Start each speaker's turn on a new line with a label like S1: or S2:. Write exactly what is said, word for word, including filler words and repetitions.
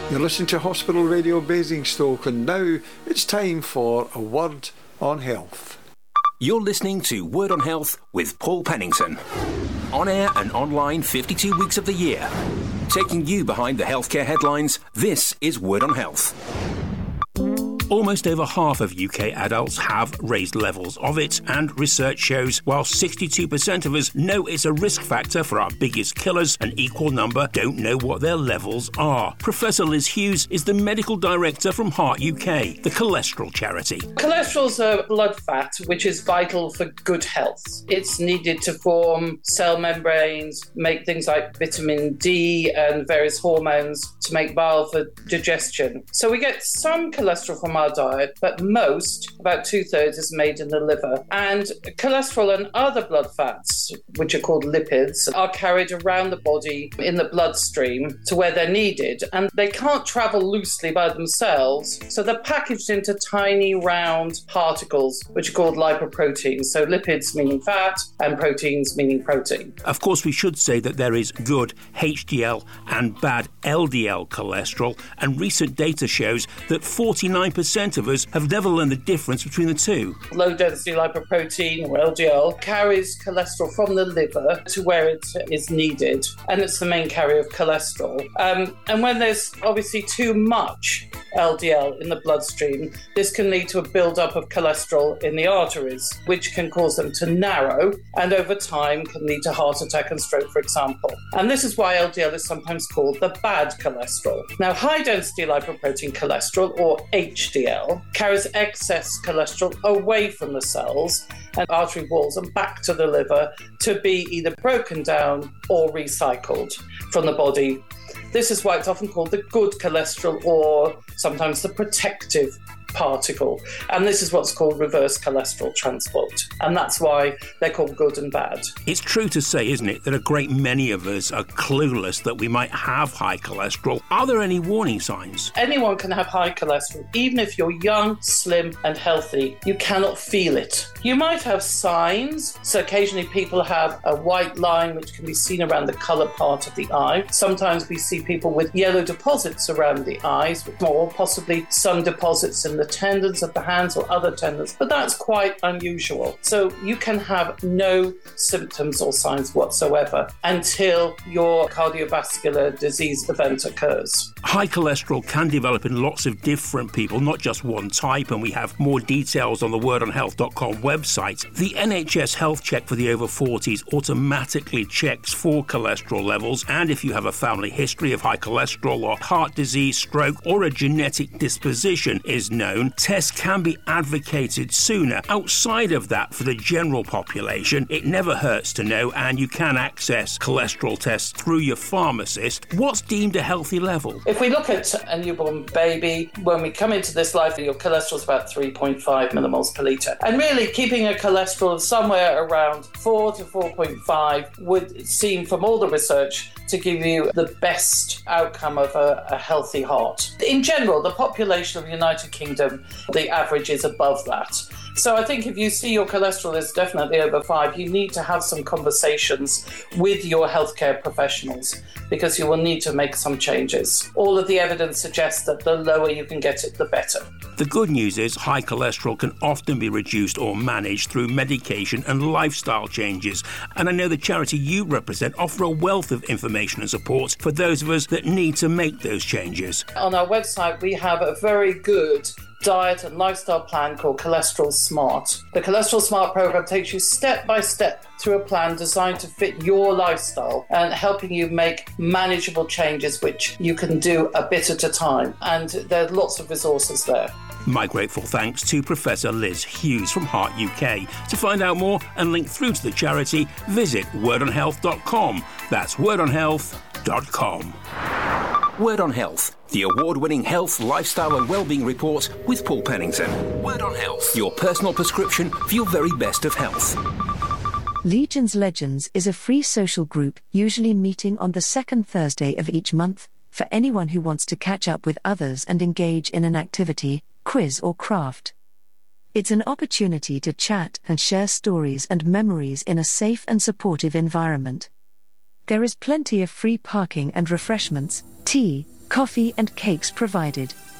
S1: You're listening to Hospital Radio Basingstoke, and now it's time for a Word on Health.
S2: You're listening to Word on Health with Paul Pennington. On air and online fifty-two weeks of the year. Taking you behind the healthcare headlines, this is Word on Health. Almost over half of U K adults have raised levels of it, and research shows while sixty-two percent of us know it's a risk factor for our biggest killers, an equal number don't know what their levels are. Professor Liz Hughes is the medical director from Heart U K, the cholesterol charity.
S3: Cholesterol's a blood fat which is vital for good health. It's needed to form cell membranes, make things like vitamin D and various hormones to make bile for digestion. So we get some cholesterol from our diet, but most, about two-thirds, is made in the liver. And cholesterol and other blood fats, which are called lipids, are carried around the body in the bloodstream to where they're needed. And they can't travel loosely by themselves, so they're packaged into tiny round particles, which are called lipoproteins. So lipids meaning fat and proteins meaning protein.
S2: Of course, we should say that there is good H D L and bad L D L cholesterol, and recent data shows that forty-nine percent of us have never learned the difference between the two.
S3: Low-density lipoprotein, or L D L, carries cholesterol from the liver to where it is needed, and it's the main carrier of cholesterol. Um, and when there's obviously too much L D L in the bloodstream, this can lead to a build-up of cholesterol in the arteries, which can cause them to narrow, and over time can lead to heart attack and stroke, for example. And this is why L D L is sometimes called the bad cholesterol. Now, high-density lipoprotein cholesterol, or H D L, carries excess cholesterol away from the cells and artery walls and back to the liver to be either broken down or recycled from the body. This is why it's often called the good cholesterol, or sometimes the protective particle. And this is what's called reverse cholesterol transport. And that's why they're called good and bad.
S2: It's true to say, isn't it, that a great many of us are clueless that we might have high cholesterol. Are there any warning signs?
S3: Anyone can have high cholesterol. Even if you're young, slim and healthy, you cannot feel it. You might have signs. So occasionally people have a white line which can be seen around the colour part of the eye. Sometimes we see people with yellow deposits around the eyes, or possibly some deposits in the tendons of the hands or other tendons, but that's quite unusual. So you can have no symptoms or signs whatsoever until your cardiovascular disease event occurs.
S2: High cholesterol can develop in lots of different people, not just one type, and we have more details on the word on health dot com website. The N H S Health Check for the over forties automatically checks for cholesterol levels, and if you have a family history of high cholesterol or heart disease, stroke, or a genetic disposition is known, tests can be advocated sooner. Outside of that, for the general population, it never hurts to know, and you can access cholesterol tests through your pharmacist. What's deemed a healthy level?
S3: If we look at a newborn baby, when we come into this life, your cholesterol is about three point five millimoles per litre. And really, keeping a cholesterol of somewhere around four to four point five would seem, from all the research, to give you the best outcome of a, a healthy heart. In general, the population of the United Kingdom, the average is above that. So I think if you see your cholesterol is definitely over five, you need to have some conversations with your healthcare professionals, because you will need to make some changes. All of the evidence suggests that the lower you can get it, the better.
S2: The good news is high cholesterol can often be reduced or managed through medication and lifestyle changes. And I know the charity you represent offer a wealth of information and support for those of us that need to make those changes.
S3: On our website, we have a very good diet and lifestyle plan called Cholesterol Smart. The Cholesterol Smart program takes you step by step through a plan designed to fit your lifestyle and helping you make manageable changes which you can do a bit at a time. And there are lots of resources there.
S2: My grateful thanks to Professor Liz Hughes from Heart U K. To find out more and link through to the charity, visit word on health dot com. That's word on health dot com. Word on Health, the award-winning health, lifestyle and wellbeing report with Paul Pennington. Word on Health, your personal prescription for your very best of health.
S4: Legions Legends is a free social group, usually meeting on the second Thursday of each month, for anyone who wants to catch up with others and engage in an activity, quiz or craft. It's an opportunity to chat and share stories and memories in a safe and supportive environment. There is plenty of free parking and refreshments, tea, Coffee and cakes provided.